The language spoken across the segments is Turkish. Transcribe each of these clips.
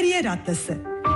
Kariyer Atlası.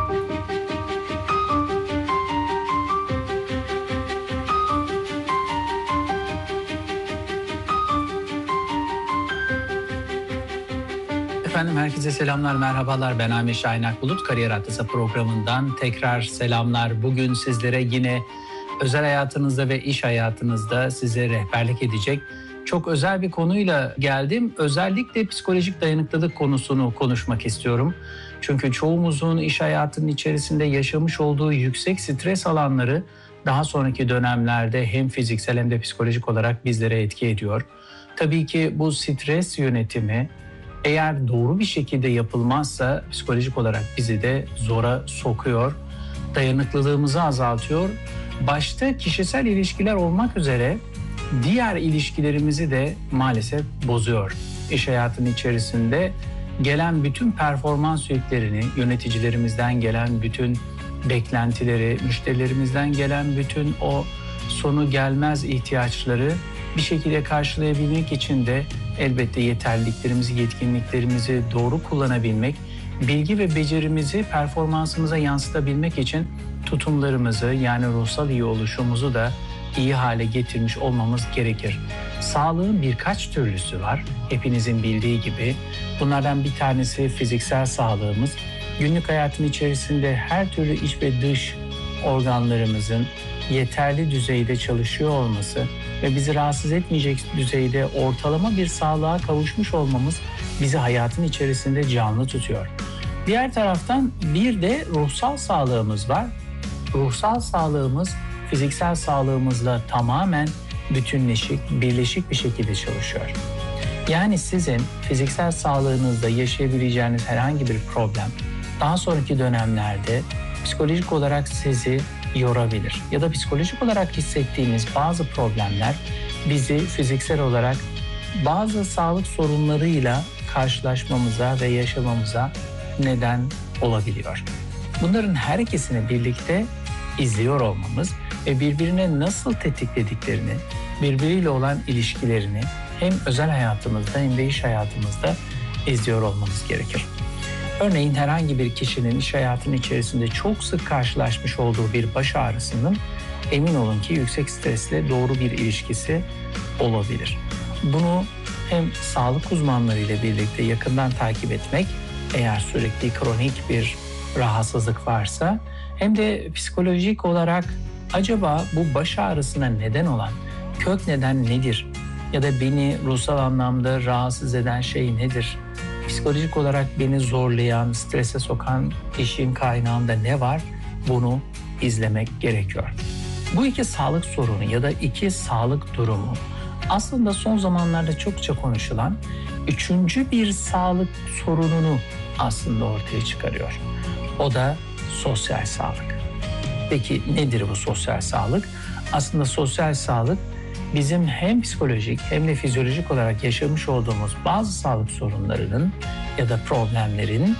Efendim herkese selamlar, merhabalar. Ben Amir Şahin Akbulut. Kariyer Atlası programından tekrar selamlar. Bugün sizlere yine özel hayatınızda ve iş hayatınızda size rehberlik edecek çok özel bir konuyla geldim. Özellikle psikolojik dayanıklılık konusunu konuşmak istiyorum. Çünkü çoğumuzun iş hayatının içerisinde yaşamış olduğu yüksek stres alanları daha sonraki dönemlerde hem fiziksel hem de psikolojik olarak bizlere etki ediyor. Tabii ki bu stres yönetimi eğer doğru bir şekilde yapılmazsa psikolojik olarak bizi de zora sokuyor, dayanıklılığımızı azaltıyor. Başta kişisel ilişkiler olmak üzere diğer ilişkilerimizi de maalesef bozuyor. İş hayatının içerisinde gelen bütün performans yüklerini, yöneticilerimizden gelen bütün beklentileri, müşterilerimizden gelen bütün o sonu gelmez ihtiyaçları bir şekilde karşılayabilmek için de elbette yeterliliklerimizi, yetkinliklerimizi doğru kullanabilmek, bilgi ve becerimizi performansımıza yansıtabilmek için tutumlarımızı yani ruhsal iyi oluşumuzu da iyi hale getirmiş olmamız gerekir. Sağlığın birkaç türlüsü var. Hepinizin bildiği gibi. Bunlardan bir tanesi fiziksel sağlığımız. Günlük hayatın içerisinde her türlü iç ve dış organlarımızın yeterli düzeyde çalışıyor olması ve bizi rahatsız etmeyecek düzeyde ortalama bir sağlığa kavuşmuş olmamız bizi hayatın içerisinde canlı tutuyor. Diğer taraftan bir de ruhsal sağlığımız var. Ruhsal sağlığımız fiziksel sağlığımızla tamamen bütünleşik, birleşik bir şekilde çalışıyor. Yani sizin fiziksel sağlığınızda yaşayabileceğiniz herhangi bir problem daha sonraki dönemlerde psikolojik olarak sizi yorabilir. Ya da psikolojik olarak hissettiğimiz bazı problemler bizi fiziksel olarak bazı sağlık sorunlarıyla karşılaşmamıza ve yaşamamıza neden olabiliyor. Bunların her ikisini birlikte izliyor olmamız ve birbirine nasıl tetiklediklerini, birbiriyle olan ilişkilerini hem özel hayatımızda hem de iş hayatımızda izliyor olmamız gerekir. Örneğin herhangi bir kişinin iş hayatının içerisinde çok sık karşılaşmış olduğu bir baş ağrısının emin olun ki yüksek stresle doğru bir ilişkisi olabilir. Bunu hem sağlık uzmanlarıyla birlikte yakından takip etmek, eğer sürekli kronik bir rahatsızlık varsa, hem de psikolojik olarak acaba bu baş ağrısına neden olan kök neden nedir? Ya da beni ruhsal anlamda rahatsız eden şey nedir? Psikolojik olarak beni zorlayan, strese sokan işin kaynağında ne var? Bunu izlemek gerekiyor. Bu iki sağlık sorunu ya da iki sağlık durumu aslında son zamanlarda çokça konuşulan üçüncü bir sağlık sorununu aslında ortaya çıkarıyor. O da sosyal sağlık. Peki nedir bu sosyal sağlık? Aslında sosyal sağlık bizim hem psikolojik hem de fizyolojik olarak yaşamış olduğumuz bazı sağlık sorunlarının ya da problemlerin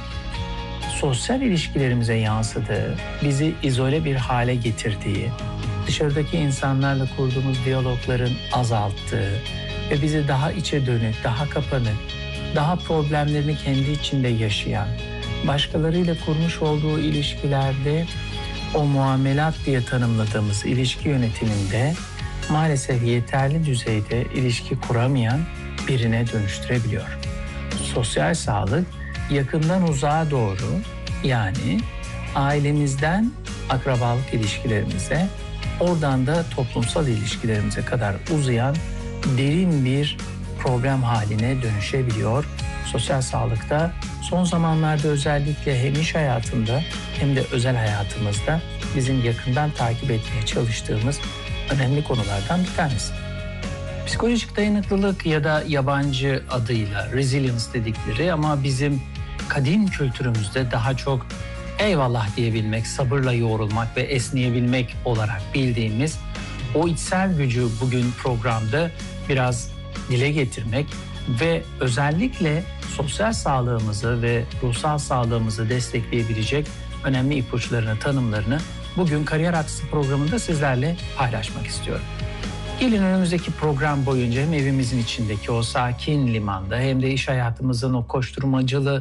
sosyal ilişkilerimize yansıdığı, bizi izole bir hale getirdiği, dışarıdaki insanlarla kurduğumuz diyalogların azalttığı ve bizi daha içe dönük, daha kapanık, daha problemlerini kendi içinde yaşayan, başkalarıyla kurmuş olduğu ilişkilerde o muamelat diye tanımladığımız ilişki yönetiminde maalesef yeterli düzeyde ilişki kuramayan birine dönüştürebiliyor. Sosyal sağlık yakından uzağa doğru, yani ailemizden akrabalık ilişkilerimize, oradan da toplumsal ilişkilerimize kadar uzayan derin bir problem haline dönüşebiliyor. Sosyal sağlıkta son zamanlarda özellikle hem iş hayatında hem de özel hayatımızda bizim yakından takip etmeye çalıştığımız önemli konulardan bir tanesi. Psikolojik dayanıklılık ya da yabancı adıyla resilience dedikleri ama bizim kadim kültürümüzde daha çok eyvallah diyebilmek, sabırla yoğrulmak ve esneyebilmek olarak bildiğimiz o içsel gücü bugün programda biraz dile getirmek ve özellikle sosyal sağlığımızı ve ruhsal sağlığımızı destekleyebilecek önemli ipuçlarını, tanımlarını bugün Kariyer Atlası programında sizlerle paylaşmak istiyorum. Gelin önümüzdeki program boyunca hem evimizin içindeki o sakin limanda hem de iş hayatımızın o koşturmacalı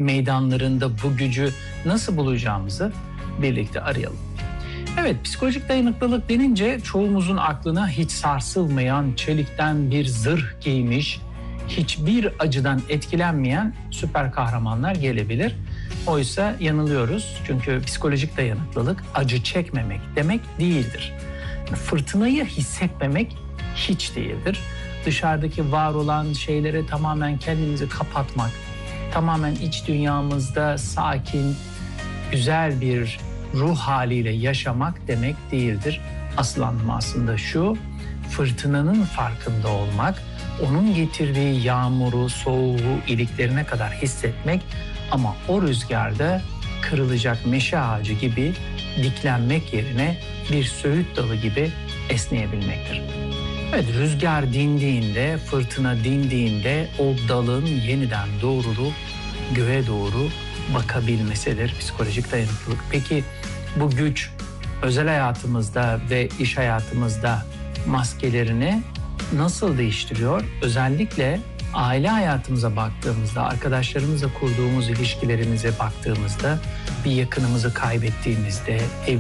meydanlarında bu gücü nasıl bulacağımızı birlikte arayalım. Evet, psikolojik dayanıklılık denince çoğumuzun aklına hiç sarsılmayan, çelikten bir zırh giymiş, hiçbir acıdan etkilenmeyen süper kahramanlar gelebilir. Oysa yanılıyoruz, çünkü psikolojik dayanıklılık acı çekmemek demek değildir. Fırtınayı hissetmemek hiç değildir. Dışarıdaki var olan şeylere tamamen kendimizi kapatmak, tamamen iç dünyamızda sakin, güzel bir ruh haliyle yaşamak demek değildir. Asıl anlamı aslında şu: fırtınanın farkında olmak, onun getirdiği yağmuru, soğuğu iliklerine kadar hissetmek ama o rüzgarda kırılacak meşe ağacı gibi diklenmek yerine bir söğüt dalı gibi esneyebilmektir. Evet, rüzgar dindiğinde, fırtına dindiğinde o dalın yeniden doğrulup göğe doğru bakabilmesidir psikolojik dayanıklılık. Peki bu güç özel hayatımızda ve iş hayatımızda maskelerini nasıl değiştiriyor? Özellikle aile hayatımıza baktığımızda, arkadaşlarımızla kurduğumuz ilişkilerimize baktığımızda, bir yakınımızı kaybettiğimizde,